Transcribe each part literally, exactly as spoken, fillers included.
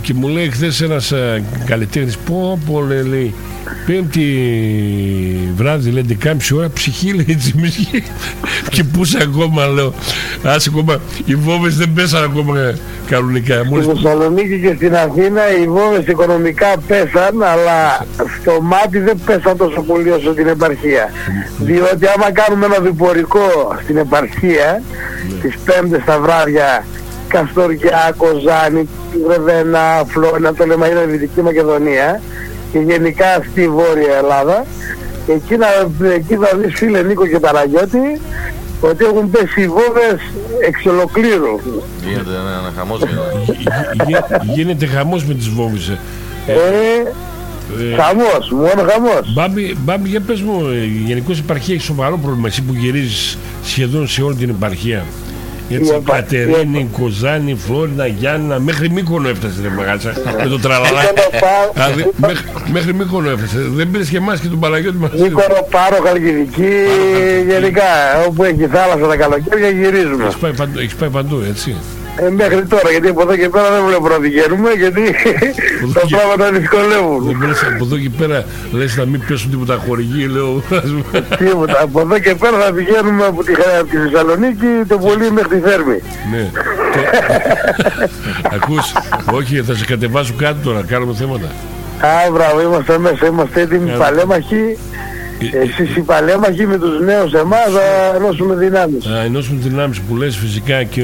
Και μου λέει χθες ένας καλλιτέχνης, πω πω λέει, πέμπτη βράδυ λέει δεκάμιση ώρα ψυχή λέει έτσι μισή. Και πούσα ακόμα λέω, άσε ακόμα, οι βόμβες δεν πέσαν ακόμα κανονικά. Στη Θεσσαλονίκη και στην Αθήνα οι βόμβες οικονομικά πέσαν, αλλά στο μάτι δεν πέσαν τόσο πολύ όσο την επαρχία. Διότι άμα κάνουμε ένα διπορικό στην επαρχία, τις πέμπτες τα βράδια, Καστοριά, Κοζάνη, Ρεβένα, Φλόρινα, το λέμε είναι Δυτική Μακεδονία και γενικά στη Βόρεια Ελλάδα, εκεί, να, εκεί θα δεις φίλε Νίκο και Παναγιώτη ότι έχουν πέσει οι βόμβες εξ ολοκλήρου. Γίνεται ένα χαμός. Γίνεται χαμός με τις βόμβες. Ε, ε, χαμός, μόνο χαμός. Μπάμπη, Μπάμπη, για πες μου, γενικώς η επαρχία έχει σοβαρό πρόβλημα, εσύ που γυρίζεις σχεδόν σε όλη την επαρχία. Έτσι, Κατερίνη, Κοζάνη, Φλόρινα, Γιάννα, μέχρι Μύκονο έφτασε ρε μαγάτσα με το τραλαλά. μέχρι, μέχρι Μύκονο έφτασε. Δεν πήρες και εμάς και τον Παναγιώτη μας. Μύκονο, Πάρο, Χαλκιδική, γενικά όπου έχει θάλασσα τα καλοκαίρια γυρίζουμε. Έχεις πάει, έχεις πάει παντού, έτσι. Ε, μέχρι τώρα, γιατί από εδώ και πέρα δεν βλέπω να πηγαίνουμε, γιατί τα πράγματα δυσκολεύουν. Δεν πέρασε από εδώ και πέρα, λες να μην πέσουν τίποτα χορηγοί, λέω. Τίποτα, από εδώ και πέρα θα πηγαίνουμε από τη, τη Θεσσαλονίκη το πολύ μέχρι τη Θέρμη. Ναι. Ακούς, όχι, θα σε κατεβάσω κάτι τώρα, κάνουμε θέματα. Α, μπράβο, είμαστε μέσα, είμαστε έτοιμοι παλέμαχοι. Εσείς οι παλέμαχοι με τους νέους εμάς θα ενώσουμε δυνάμεις. Θα ενώσουμε δυνάμεις που λες φυσικά και,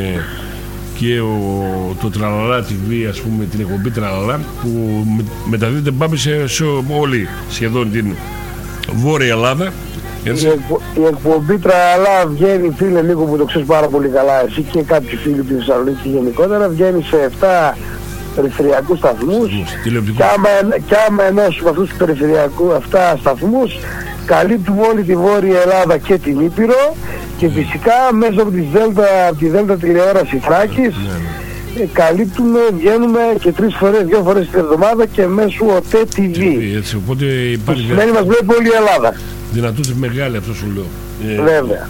και ο, το Τραλαλά τι βι, ας πούμε, την εκπομπή Τραλαλά που με, μεταδίδεται πάμε σε, σε όλη σχεδόν την Βόρεια Ελλάδα. Έτσι. Η, εκπο, η εκπομπή Τραλαλά βγαίνει, φίλε Νίκο, που το ξέρεις πάρα πολύ καλά εσύ και κάποιοι φίλοι της Θεσσαλονίκης γενικότερα, βγαίνει σε επτά περιφερειακούς σταθμούς και άμα, και άμα ενώσουμε αυτούς τους περιφερειακούς αυτά σταθμούς καλύπτουμε όλη τη Βόρεια Ελλάδα και την Ήπειρο και φυσικά μέσα από τη Δέλτα, από τη Δέλτα τηλεόραση Θράκης ε, καλύπτουμε, βγαίνουμε και τρεις φορές, δύο φορές την εβδομάδα και μέσω ΟΤΕ τι βι. Έτσι, οπότε υπάρχει σημαίνει μας βλέπει όλη η Ελλάδα. Δυνατότητα μεγάλη, αυτό σου λέω. Ε, Βέβαια.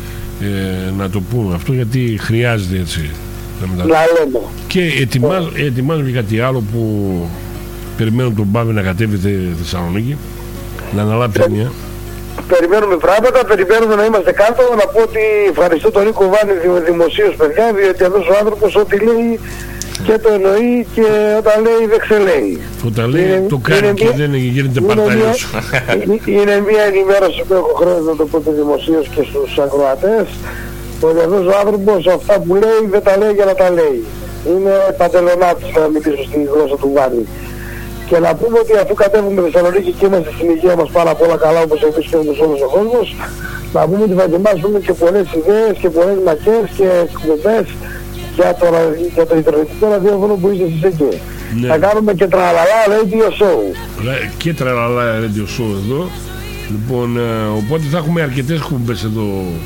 Ε, να το πούμε αυτό γιατί χρειάζεται έτσι. Να λέμε. Και ετοιμάζ, ετοιμάζουμε κάτι άλλο που περιμένουμε τον Μπάβη να κατέβει στη Θεσσαλονίκη, να αναλάβει ε, μια. Περιμένουμε πράγματα, περιμένουμε να είμαστε κάτω. Να πω ότι ευχαριστώ τον Νίκο Βάνη δημοσίως παιδιά, διότι αυτός ο άνθρωπος ό,τι λέει και το εννοεί και όταν λέει δεν ξελέει. Όταν λέει είναι, το κάνει και μια, δεν γίνεται παρτάλιος. Είναι, είναι μια ενημέρωση που έχω χρόνο να το πω δημοσίως και στους ακροατές. Ότι αυτός ο άνθρωπος αυτά που λέει δεν τα λέει για να τα λέει. Είναι παντελονάτης, να μιλήσω στη γλώσσα του Βάνη. Και να πούμε ότι αφού κατέβουμε στη Θεσσαλονίκη και είμαστε στην υγεία μας πάρα πολλά καλά όπως εμείς και όπως όλος ο κόσμος, να πούμε ότι θα ετοιμάσουμε και πολλές ιδέες και πολλές μακές και εκπομπές για το, για το ιντερνετικό ραδιόφωνο που είστε εσείς εκεί. Ναι. Θα κάνουμε και Τραλαλά Radio Show. Και Τραλαλά Radio Show εδώ. Λοιπόν, οπότε θα έχουμε αρκετές εκπομπές εδώ.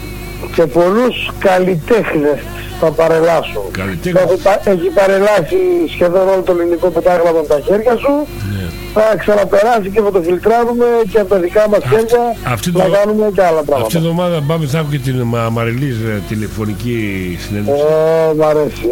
Και πολλούς καλλιτέχνες θα παρελάσουν. Έχει, έχει παρελάσει σχεδόν όλο το ελληνικό πετάγραμμα από τα χέρια σου. Ναι. Θα ξαναπεράσει και θα το φιλτράρουμε και από τα δικά μας χέρια να το... κάνουμε και άλλα πράγματα. Αυτή την εβδομάδα πάμε, θα έχω και την Μαριλής τηλεφωνική συνέντευξη. Ε, μ' αρέσει.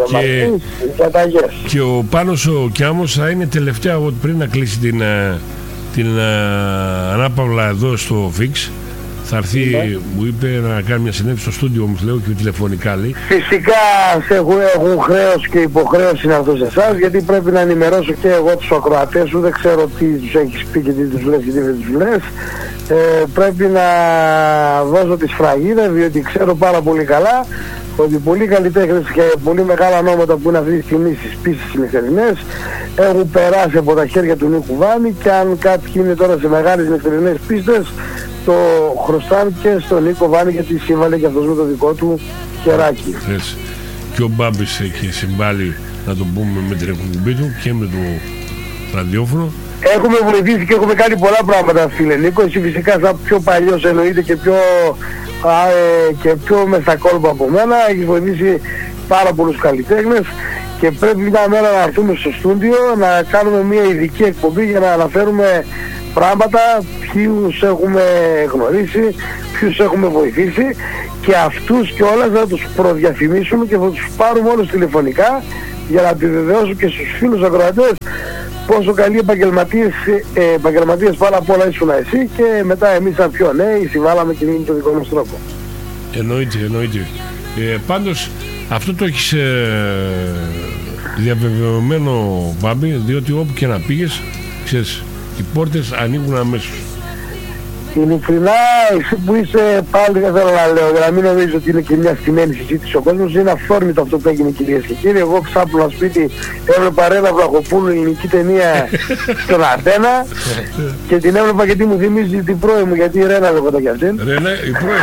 Και, και ο Πάνος ο Κιάμος θα είναι τελευταία πριν να κλείσει την, την uh, ανάπαυλα εδώ στο Fix. Θα έρθει, ναι. Μου είπε να κάνει μια συνέντευξη στο στούντιο όμως, λέω, και τηλεφωνικά λέει. Φυσικά έχουν, έχουν χρέος και υποχρέωση να αυτό σε εσάς, γιατί πρέπει να ενημερώσω και εγώ τους ακροατές σου, δεν ξέρω τι τους έχεις πει και τι τους λες και τι δεν τους λες. Ε, πρέπει να δώσω τη σφραγίδα, διότι ξέρω πάρα πολύ καλά ότι πολλοί καλλιτέχνες και πολύ μεγάλα ονόματα που είναι αυτή τη στιγμή στις πίστες νυχτερινές έχουν περάσει από τα χέρια του Νίκου Βάνη και αν κάποιοι είναι τώρα σε μεγάλες νυχτερινές πίστες το χρωστάνε και στον Νίκο Βάνη γιατί σύμβαλε και αυτός με το δικό του χεράκι. Έτσι. Και ο Μπάμπης έχει συμβάλει, να το πούμε, με την εκπομπή του και με το ραδιόφωνο. Έχουμε βοηθήσει και έχουμε κάνει πολλά πράγματα, φίλε Νίκο. Εσύ φυσικά σαν πιο παλιός εννοείται και πιο, α, ε, και πιο μεθακόλπο από μένα. Έχει βοηθήσει πάρα πολλούς καλλιτέχνες και πρέπει μια μέρα να έρθουμε στο στούντιο να κάνουμε μια ειδική εκπομπή για να αναφέρουμε πράγματα, ποιους έχουμε γνωρίσει, ποιους έχουμε βοηθήσει και αυτούς και όλα θα τους προδιαφημίσουμε και θα τους πάρουμε όλους τηλεφωνικά για να επιβεβαιώσω και στους φίλους ακροατές πόσο καλοί επαγγελματίες, ε, επαγγελματίες πάνω απ' όλα ήσουν εσύ, και μετά εμείς σαν πιο νέοι συμβάλαμε και με τον δικό μας τρόπο. Εννοείται, εννοείται. Ε, πάντως αυτό το έχεις ε, διαβεβαιωμένο, Μπάμπη, διότι όπου και να πήγες, ξέρεις, οι πόρτες ανοίγουν αμέσως. Ειλικρινά, εσύ που είσαι, πάλι δεν θέλω να λέω, για να μην νομίζω ότι είναι και μια στημένη συζήτηση ο κόσμος, είναι αυθόρμητο αυτό που έγινε, κυρίες και κύριοι. Εγώ ξάπλωνα σπίτι, έβλεπα Ρένα Βλαχοπούλου, ελληνική ταινία στον Αθήνα, και την έβλεπα γιατί μου θυμίζει την πρώη μου, γιατί η Ρένα δεν κοντά κι αυτήν. Ρένα, η πρώη.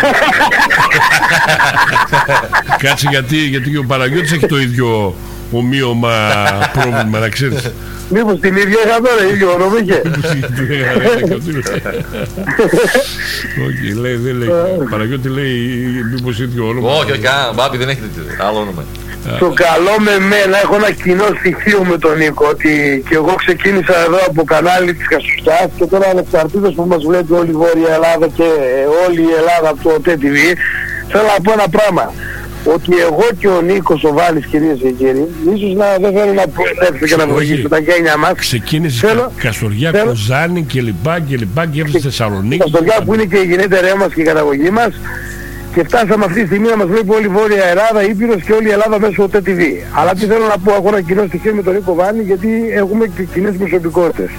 Κάτσε, γιατί, γιατί και ο Παναγιώτης έχει το ίδιο ομοίωμα πρόβλημα, να ξέρεις. Μήπως την ίδια είχα τώρα, ίδιο όνομα είχε. Όχι, λέει, δεν λέει. Παναγιώτη λέει μήπως ίδιο όνομα. Όχι, όχι, Μπάμπη δεν έχετε άλλο όνομα. Το καλό με εμένα, έχω ένα κοινό στοιχείο με τον Νίκο, ότι και εγώ ξεκίνησα εδώ από κανάλι της Κασουστιάς, και τώρα ανεξαρτήτως που μας βλέπει όλη η Βόρεια Ελλάδα και όλη η Ελλάδα από το ΤΕ τι βι, θέλω να πω ένα πράγμα. Ότι εγώ και ο Νίκος ο Βάλης, κυρίες και κύριοι, ίσως να δεν θέλω να προστέψω και να βοηθήσω τα γένια μας. Ξεκίνησε θέλω, Καστοριά, θέλω, Κοζάνη και λοιπά και λοιπά και έφτασε στη Θεσσαλονίκη. Καστοριά που είναι και η γενέτεριά μας και η καταγωγή μας, και φτάσαμε αυτή τη στιγμή να μας βλέπει όλη η Βόρεια Ελλάδα, Ήπειρος και όλη η Ελλάδα μέσω του ΤΕ τι βι. Αλλά τι θέλω να πω, έχω ένα κοινό στοιχείο με τον Νίκο Βάνη, γιατί έχουμε και κοινές προσωπικότητες.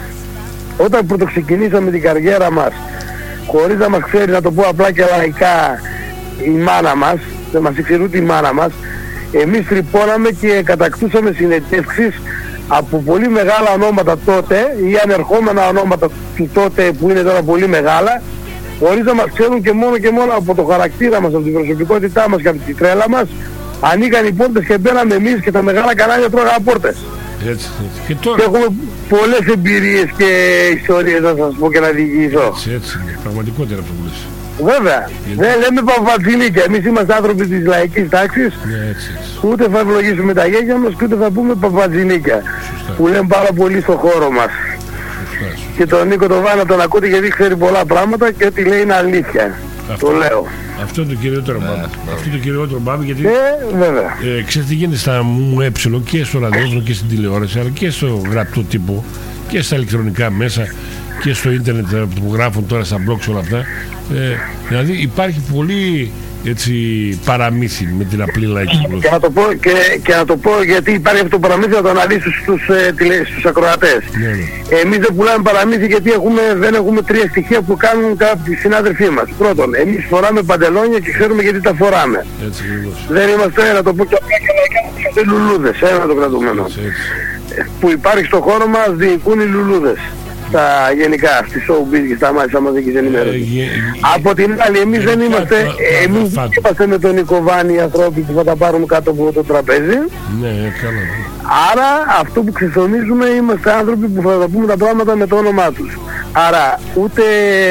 Όταν πρωτοξεκινήσαμε την καριέρα μας, χωρίς να μας ξέρει, να το πω απλά και λαϊκά, η μάνα μας, δεν μας ήξερε ούτε η μάνα μας, εμείς τρυπώναμε και κατακτούσαμε συνεντεύξεις από πολύ μεγάλα ονόματα τότε ή ανερχόμενα ονόματα του τότε που είναι τώρα πολύ μεγάλα, χωρίς να μας ξέρουν, και μόνο και μόνο από το χαρακτήρα μας, από την προσωπικότητά μας και από την τρέλα μας, ανοίγαν οι πόρτες και μπαίναμε εμείς και τα μεγάλα κανάλια τρώγαν πόρτες. Έτσι, έτσι. Και, τώρα... και έχουμε πολλές εμπειρίες και ιστορίες να σας πω και να διηγηθώ. Έτσι, έτσι, πραγματικότερα αυτό που λες. Βέβαια, δεν λέμε παπατζηλίκια. Εμείς είμαστε άνθρωποι της λαϊκής τάξης. Ναι, έτσι, έτσι. Ούτε θα ευλογήσουμε τα γέγια μας και ούτε θα πούμε παπατζηλίκια. Που λέμε πάρα πολύ στο χώρο μας. Σωστά, σωστά. Και τον Νίκο τον Βάνα τον ακούτε, γιατί ξέρει πολλά πράγματα και ό,τι λέει είναι αλήθεια. Αυτό, το λέω. Αυτό είναι το κυριότερο, ναι, Μπάμπη. Αυτό είναι το κυριότερο, Μπάμπη, γιατί ε, βέβαια. Ε, ξέρεις τι γίνεται στα μου ε και στο ραδιόφωνο και στην τηλεόραση, αλλά και στο γραπτό τύπο και στα ηλεκτρονικά μέσα και στο ίντερνετ που γράφουν τώρα στα blogs όλα αυτά. Ε, δηλαδή υπάρχει πολύ, έτσι, παραμύθι με την απλή λαϊκή γλώσσα. Και να το πω, και, και να το πω γιατί υπάρχει αυτό το παραμύθι, να το αναλύσω στους, ε, τηλε, στους ακροατές. Ναι, ναι. Εμείς δεν πουλάμε παραμύθι γιατί έχουμε, δεν έχουμε τρία στοιχεία που κάνουν κάποιοι συνάδελφοί μας. Πρώτον, εμείς φοράμε παντελόνια και ξέρουμε γιατί τα φοράμε. Έτσι, δεν είμαστε, να το πω και απλά και λαϊκά, είμαστε λουλούδες, ένα το κρατούμενο. Έτσι, έτσι. Που υπάρχει στο χώρο μας, διοικούν οι λουλούδες. Στα γενικά, στη showbiz και στα μάτια μαζικής ενημέρωσης. Ε, από την άλλη, εμείς δεν είμαστε, εμείς δεν είμαστε με τον Νίκο Βάνη οι ανθρώποι που θα τα πάρουμε κάτω από το τραπέζι. Ναι, καλά. Άρα, αυτό που ξεσωνίζουμε, είμαστε άνθρωποι που θα τα πούμε τα πράγματα με το όνομά τους. Άρα, ούτε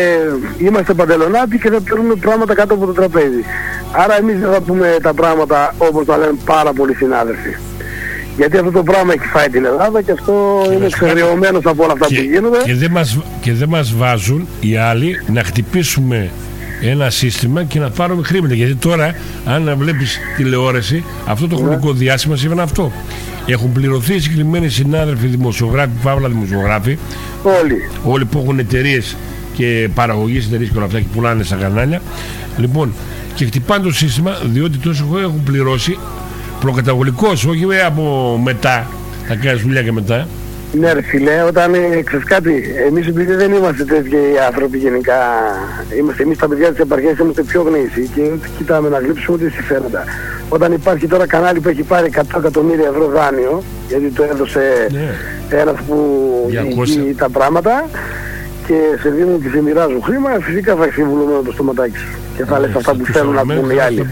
είμαστε παντελονάτοι και θα παίρνουμε πράγματα κάτω από το τραπέζι. Άρα, εμείς δεν θα πούμε τα πράγματα όπως τα λένε πάρα πολλοί συνάδελφοι. Γιατί αυτό το πράγμα έχει φάει την Ελλάδα και αυτό και είναι εξαιρεωμένος από όλα αυτά και, που γίνονται. Και δεν μας, και δεν μας βάζουν οι άλλοι να χτυπήσουμε ένα σύστημα και να πάρουμε χρήματα. Γιατί τώρα, αν βλέπεις τηλεόραση, αυτό το χρονικό διάστημα συμβαίνει αυτό. Έχουν πληρωθεί συγκεκριμένοι συνάδελφοι, δημοσιογράφοι, παύλα δημοσιογράφοι. Όλοι. Όλοι που έχουν εταιρείες και παραγωγές εταιρείες και όλα αυτά και πουλάνε στα κανάλια. Λοιπόν, και χτυπάνε το σύστημα διότι τόσο έχουν πληρώσει. Προκαταβολικός, όχι από μετά, θα κάνεις δουλειά και μετά. Ναι ρε φίλε, όταν ε, ξέρεις κάτι, εμείς επειδή δεν είμαστε τέτοιοι άνθρωποι γενικά, είμαστε εμείς τα παιδιά της επαρχίας, είμαστε πιο γνήσιοι και ούτε κοιτάμε να γλύψουμε ούτε συμφέροντα. Όταν υπάρχει τώρα κανάλι που έχει πάρει εκατό εκατομμύρια ευρώ δάνειο, γιατί το έδωσε ναι. ένας που διηγεί τα πράγματα και σε δίνουν και σε μοιράζουν χρήμα, φυσικά θα συμβουλούμε το στοματάκι σου και θα ναι, λες αυτά που θέλουν να πούν οι άλλοι.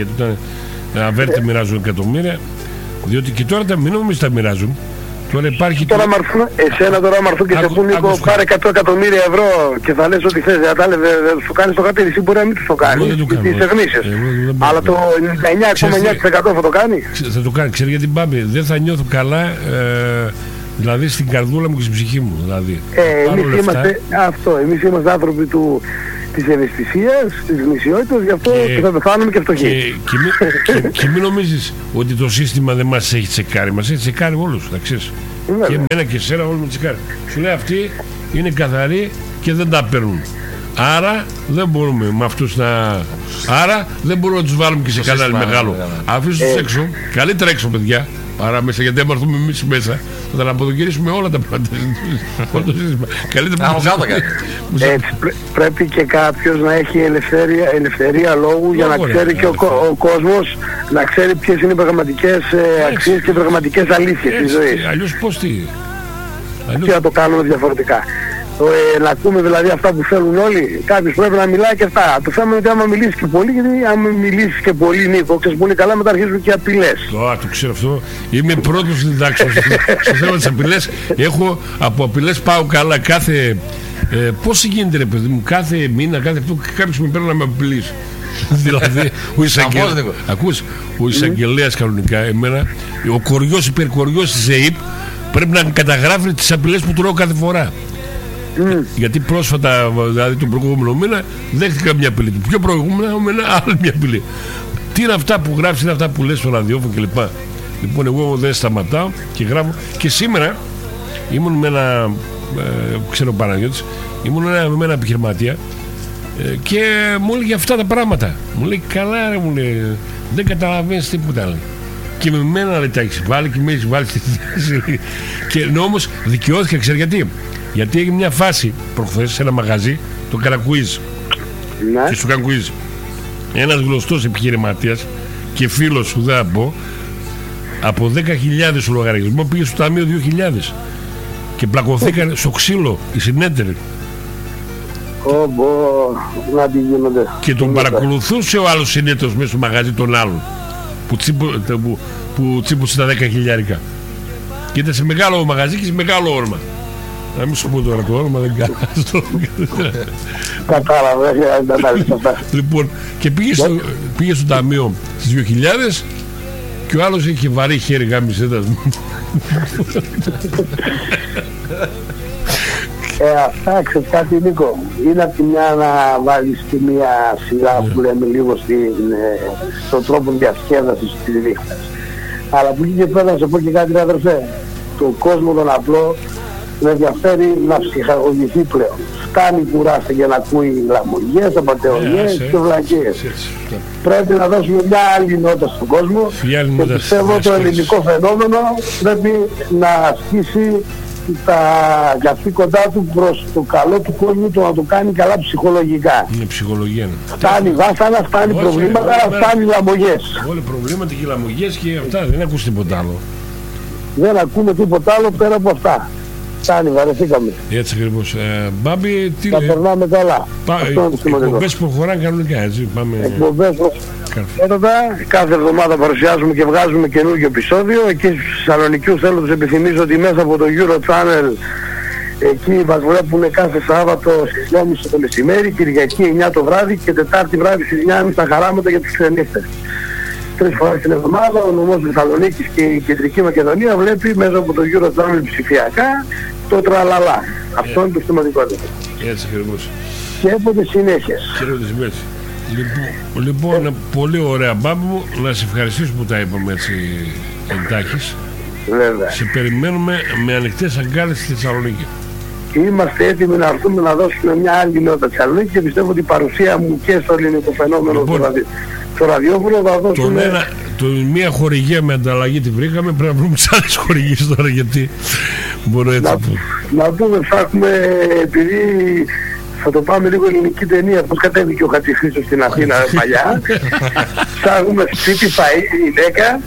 Αβέρτε μοιράζουν εκατομμύρια, διότι και τώρα τα μηνύματα τα μοιράζουν. Τώρα υπάρχει. Τώρα το... μαρθούν, εσένα τώρα μαρθούν και σε πούν Νίκο, πάρε εκατό εκατομμύρια ευρώ και θα λες ό,τι θες. Δεν σου κάνεις το χατήρι, εσύ μπορεί να μην σου το κάνει. Γιατί είσαι γνήσιος. Αλλά το ενενήντα εννιά κόμμα εννιά τοις εκατό θα το κάνει. Θα το κάνει, ξέρει γιατί Μπάμπη, δεν θα νιώθω καλά. Ε, δηλαδή στην καρδούλα μου και στην ψυχή μου. Δηλαδή. Ε, εμείς είμαστε, αυτό, εμείς είμαστε άνθρωποι του. της ευαισθησίας, της γνησιότητας, γι' αυτό και, και θα πεθάνουμε και φτωχοί. Και, και, μη, και, και μην νομίζεις ότι το σύστημα δεν μας έχει τσεκάρει, μας έχει τσεκάρει όλους, θα ξέρεις. Και εμένα και εσένα όλους με τσεκάρει. Σου λέει αυτοί είναι καθαροί και δεν τα παίρνουν. Άρα δεν μπορούμε με αυτούς να... Άρα δεν μπορούμε να τους βάλουμε και σε κανάλι μεγάλο. Αφήσου τους έξω, καλύτερα έξω παιδιά, παρά μέσα, γιατί άμα έρθουμε εμείς μέσα θα τα αποδοκυρίσουμε όλα τα πράγματα. Καλύτερα Έτσι πρέπει και κάποιος να έχει ελευθερία, ελευθερία λόγου για να ξέρει και ο, ο κόσμος να ξέρει ποιες είναι οι πραγματικές αξίες και οι πραγματικές αλήθειες της ζωής. Αλλιώς πώς τι... Τι να το κάνουμε διαφορετικά. Ε, να ακούμε δηλαδή αυτά που θέλουν όλοι. Κάποιος πρέπει να μιλάει και αυτά. Το θέμα είναι ότι άμα μιλήσεις και πολύ, γιατί άμα μιλήσεις και πολύ, Νίκο, ξέρεις πολύ καλά, μετά αρχίζουν και απειλές. Α, το ξέρω αυτό. Είμαι πρώτος στην τάξη στο θέμα της απειλές. Έχω από απειλές πάω καλά κάθε... Ε, πώς γίνεται ρε παιδί μου, κάθε μήνα, κάθε αυτό, κάποιος με παίρνει να με απειλήσει. Δηλαδή, ο εισαγγελέας, ακούς, ο εισαγγελέας κανονικά, εμένα, ο κοριός υπερκοριός της ΕΕΠ πρέπει να καταγράφει τις απειλές που τρώω κάθε φορά. Mm. Γιατί πρόσφατα, δηλαδή τον προηγούμενο μήνα, δέχτηκα μια απειλή. Πιο προηγούμενο μήνα, άλλη μια απειλή. Τι είναι αυτά που γράφεις, είναι αυτά που λες στο ραδιόφωνο κλπ. Λοιπόν, εγώ δεν σταματάω και γράφω. Και σήμερα ήμουν με ένα, ε, ξέρω Παναγιώτης, ήμουν με ένα επιχειρηματία ε, και μου έλεγε αυτά τα πράγματα. Μου λέει, καλά ρε, μου λέει, δεν καταλαβαίνεις τίποτα. Λέει. Και με μένα λέει, τα έχεις βάλει και με έχεις βάλει στη θέση. Και όμως δικαιώθηκα, ξέρω γιατί. Γιατί έγινε μια φάση προχθές σε ένα μαγαζί, το Καρακουίζ. Ναι. Και στο Καρακουίζ ένας γνωστός επιχειρηματίας και φίλος σου δεν πω, από δέκα χιλιάδες ο λογαριασμό πήγε στο ταμείο δύο χιλιάδες και πλακωθήκαν στο ξύλο οι συνέτεροι. Ωμπο, να τι γίνονται. Και τον παρακολουθούσε ο άλλος συνέτερος μέσα στο μαγαζί των άλλων που, τσίπου, που, που τσίπουσε τα δέκα χιλιάρικα. Και ήταν σε μεγάλο μαγαζί και σε μεγάλο όρμα. Να μην σου πω τώρα το όνομα, δεν κάνω. Κατάλαβα, δεν τα αυτά. Λοιπόν, και πήγε στο, πήγε στο ταμείο στις δύο χιλιάδες και ο άλλος είχε βαρύ χέρι γάμισέτας μου. Ε, αυτά ξέρεις κάτι Νίκο, είναι από τη μια να βάλεις και μια σειρά που λέμε λίγο στον τρόπο διασκέδασης της νύχτας. Αλλά που εκεί και πέρα να σε πω και κάτι αδερφέ, τον κόσμο τον απλό με ενδιαφέρει να ψυχαγωγηθεί πλέον. Φτάνει κουράστα για να ακούει λαμογιές, απατεωνιές και βλακίες. Πρέπει να δώσουμε μια άλλη νότα στον κόσμο και πιστεύω το ελληνικό φαινόμενο πρέπει να ασκήσει τα καθήκοντά του προς το καλό του κόσμου, το να το κάνει καλά ψυχολογικά. Είναι ψυχολογία. Φτάνει βάσανα, φτάνει Όσο, προβλήματα, φτάνει λαμογιές. Όλα προβλήματα και λαμογιές και αυτά, δεν ακούς τίποτα άλλο. Δεν ακούμε τίποτα άλλο πέρα από αυτά. Φτάνει, βαρεθήκαμε. Έτσι ακριβώς. Ε, Μπάμπη, τι θα περνάμε καλά. Πα, εκπομπές προχωράνε κανονικά, έτσι. Πάμε... Εκπομπές προχωράνε. Κάθε εβδομάδα παρουσιάζουμε και βγάζουμε καινούργιο επεισόδιο. Εκεί στους Θεσσαλονικιούς θέλω να τους επιθυμίζω ότι μέσα από το Euro Channel εκεί μας βλέπουν κάθε Σάββατο στις δυόμιση το μεσημέρι, Κυριακή εννιά το βράδυ και Τετάρτη βράδυ στις εννιά και μισή τα χαράματα για τους ξενύχτες. Τρεις φορές την εβδομάδα ο νομός Θεσσαλονίκης και η Κεντρική Μακεδονία βλέπει μέσα από το Euro Channel ψηφιακά το τραλαλά. Αυτό είναι το σημαντικότερο. Έτσι ακριβώς. Και έποτε συνέχειες. Λοιπόν, λοιπόν ε, πολύ ωραία Μπάμπη μου, να σε ευχαριστήσω που τα είπαμε έτσι εντάχεις. Βέβαια. Σε περιμένουμε με ανοιχτές αγκάλες στη Θεσσαλονίκη. Είμαστε έτοιμοι να έρθουμε να δώσουμε μια άλλη νότα στη Θεσσαλονίκη και πιστεύω ότι η παρουσία μου και στο ελληνικό φαινόμενο λοιπόν, στο, ραδι... στο ραδιόφωνο θα δώσουμε... Ένα, το, μία χορηγία με ανταλλαγή τη βρήκαμε, πρέπει να βρούμε τις άλλες χορηγίες τώρα γιατί μπορώ έτσι να, πω. Να πούμε, ψάχνουμε, επειδή θα το πάμε λίγο ελληνική ταινία, πώς κατέβηκε ο Χατζηχρήστος στην Αθήνα παλιά. Ψάχνουμε σπίτι, φαΐ, γυναίκα.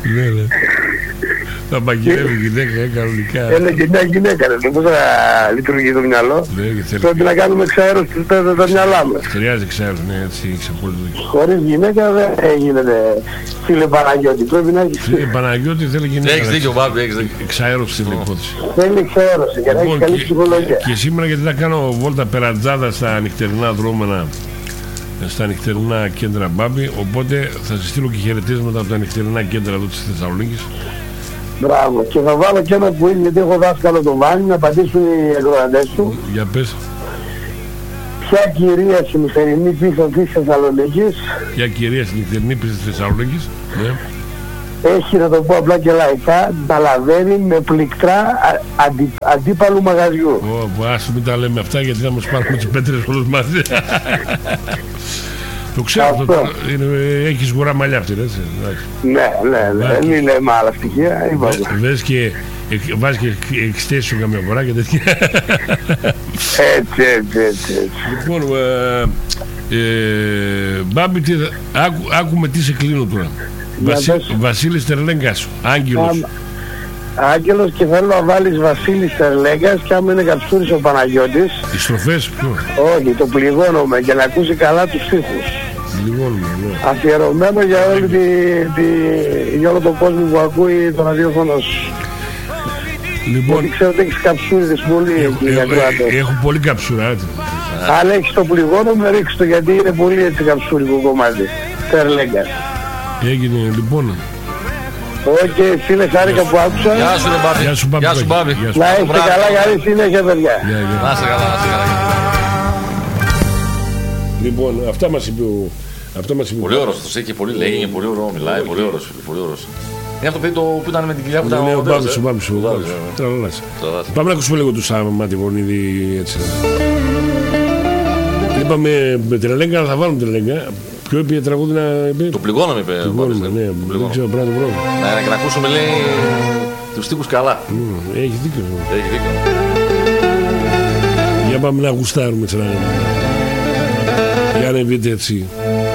Θα μαγειρεύει γυναίκα, κανονικά. Έλεγε μια γυναίκα, ρε, πώς θα λειτουργεί το μυαλό. Πρέπει να κάνουμε εξαέρωση τα μυαλά μας. Χρειάζεται εξαέρωση, ναι, έτσι έχεις απόλυτο δίκιο. Χωρίς γυναίκα δεν γίνεται, φίλε Παναγιώτη. Πρέπει να έχεις... Φίλε Παναγιώτη θέλει γυναίκα. Έχεις δίκιο, Μπάμπη, έχεις δίκιο. Εξαέρωση στην υπόθεση. Θέλει εξαέρωση, για να έχεις καλή ψυχολογία. Και σήμερα γιατί θα κάνω βόλτα περατζάδα στα νυχτερινά δρόμενα, στα νυχτερινά κέντρα Μπάμπη, οπότε θα σας στείλω και χαιρετίσματα από τα νυχτερινά κέντρα εδώ της Θεσσαλονίκης. Μπράβο, και θα βάλω και ένα που είναι γιατί έχω δάσκαλο το Βάνη να απαντήσουν οι ακροατές του. Για πες. Ποια κυρία στη νυχτερινή πίστα της Θεσσαλονίκης. Ποια κυρία στη νυχτερινή πίστα της Θεσσαλονίκης. Ναι. Έχει, να το πω απλά και λαϊκά, ταλαβέρι με πληκτρά α, αντι, αντίπαλου μαγαζιού. Ω, ας μην τα λέμε αυτά γιατί θα μας πάρουμε τις πέτρες όλους μαζί. Το ξέρω αυτό. Το, είναι, έχεις γουρά μαλλιά αυτή, έτσι. Ναι, ναι, ναι, μην λέμε άλλα στοιχεία. Βες και βάζεις και extension καμιά φορά και τέτοια. Έτσι, έτσι, έτσι. Λοιπόν, ε, ε, Μπάμπη, τι, άκου, άκουμε τι σε κλείνω τώρα. Βασί, Βασίλης Τερλέγκας, Άγγελος. Άγγελος, και θέλω να βάλεις Βασίλης Τερλέγκας, και άμα είναι Καψούρης ο Παναγιώτης. Οι στροφές, ποιο? Όχι, το πληγώνομαι, και να ακούσει καλά τους στίχους. Πληγώνομαι, ναι. Αφιερωμένο για, όλη τη, τη, για όλο τον κόσμο που ακούει το ραδιόφωνο σου. Λοιπόν, γιατί ξέρω ότι έχεις καψούριδες πολύ εκεί για κράτη. Έχω πολύ καψούρα, έτσι. Αν έχεις το πληγώνομαι, ρίξ' το, γιατί είναι πολύ έτσι καψούρικο κομμάτι. Τερλέγκας. Έγινε, λοιπόν. Οκ, φίλε, χάρηκα που άκουσα. Γεια σου, ρε Μπάμπη. Γεια σου, Μπάμπη. Γεια σου, Μπάμπη. Να είστε καλά, καλή συνέχεια, παιδιά. Να είστε καλά, να είστε καλά. Λοιπόν, αυτά μας είπε ο... Αυτά μας είπε. Πολύ ωραίος αυτός, έχει πολύ λέει, είναι πολύ ωραίο, μιλάει, πολύ ωραίος, πολύ ωραίος. Είναι αυτό παιδί που ήταν με την κοιλιά που ήταν ο Μπάμπης, ο Μπάμπης, ο Μπάμπης. Πάμε να ακούσουμε λίγο του Σάμα τη Βονίδη, έτσι. Είπαμε με Τερλέγκα, θα βάλουμε Τερλέγκα. Ποιο είπε τραγούδι να είπε? Το πληγώναμε, είπε ο Μπάμπης. Ναι, δεν ξέρω, πρέπει να το βρω. Να, να ακούσουμε, λέει, τους στίχους καλά. Έχει δίκιο. Έχει δίκιο. Για πάμε να γουστάρουμε, τσράγαμε. Για ανεβείτε έτσι.